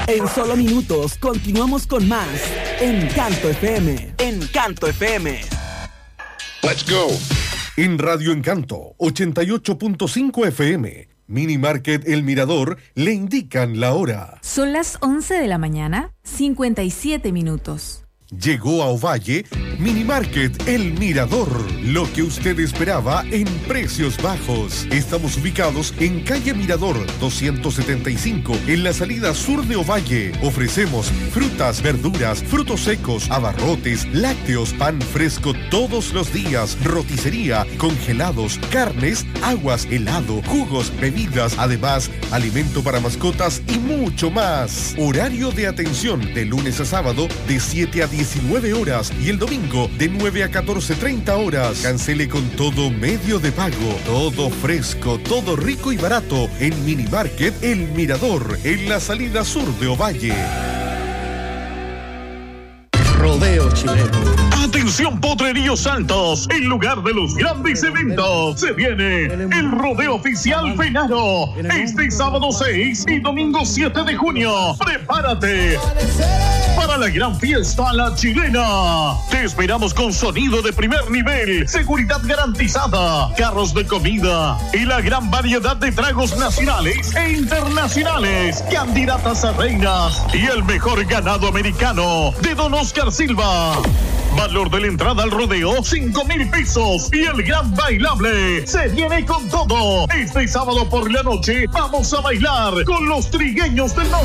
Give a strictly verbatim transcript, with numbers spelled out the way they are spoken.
En solo minutos continuamos con más Encanto F M. Encanto F M. Let's go. En Radio Encanto ochenta y ocho punto cinco F M, Mini Market El Mirador le indican la hora. Son las once de la mañana, cincuenta y siete minutos. Llegó a Ovalle Mini Market El Mirador, lo que usted esperaba en precios bajos. Estamos ubicados en calle Mirador doscientos setenta y cinco, en la salida sur de Ovalle. Ofrecemos frutas, verduras, frutos secos, abarrotes, lácteos, pan fresco todos los días, roticería, congelados, carnes, aguas, helado, jugos, bebidas, además alimento para mascotas y mucho más. Horario de atención de lunes a sábado de siete a diecinueve horas y el domingo de nueve a catorce treinta horas. Cancele con todo medio de pago. Todo fresco, todo rico y barato en Mini Market El Mirador, en la salida sur de Ovalle. Rodeo chileno. Atención Potrerío Santos, en lugar de los grandes eventos, se viene el Rodeo Oficial Fenaro, este sábado seis y domingo siete de junio. ¡Prepárate para la gran fiesta La Chilena! Te esperamos con sonido de primer nivel, seguridad garantizada, carros de comida y la gran variedad de tragos nacionales e internacionales, candidatas a reinas y el mejor ganado americano de Don Oscar Silva. Valor de la entrada al rodeo, cinco mil pesos. Y el gran bailable se viene con todo. Este sábado por la noche vamos a bailar con los trigueños del norte.